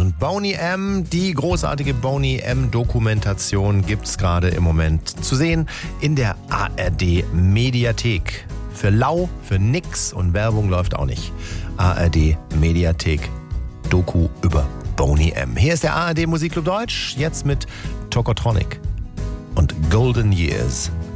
Und Boney M., die großartige Boney M-Dokumentation gibt's gerade im Moment zu sehen in der ARD-Mediathek. Für lau, für nix und Werbung läuft auch nicht. ARD-Mediathek, Doku über Boney M. Hier ist der ARD Musikclub Deutsch, jetzt mit Tokotronic und Golden Years.